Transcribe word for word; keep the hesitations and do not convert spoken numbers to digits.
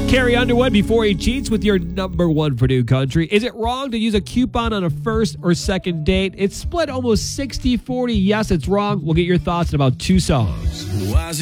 Carrie Underwood, Before He Cheats, with your number one for New Country. Is it wrong to use a coupon on a first or second date? It's split almost sixty forty. Yes, it's wrong. We'll get your thoughts in about two songs.